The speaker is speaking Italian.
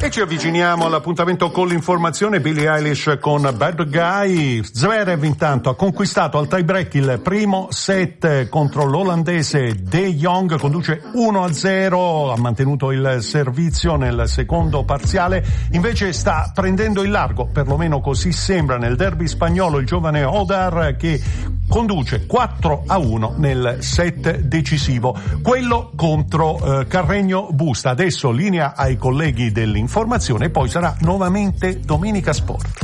E ci avviciniamo all'appuntamento con l'informazione. Billie Eilish con Bad Guy. Zverev intanto ha conquistato al tie break il primo set contro l'olandese De Jong, conduce 1-0, ha mantenuto il servizio nel secondo parziale, invece sta prendendo il largo, perlomeno così sembra, nel derby spagnolo il giovane Odar, che conduce 4-1 nel set decisivo, quello contro Carreño Busta. Adesso linea ai colleghi dell'informazione e poi sarà nuovamente Domenica Sport.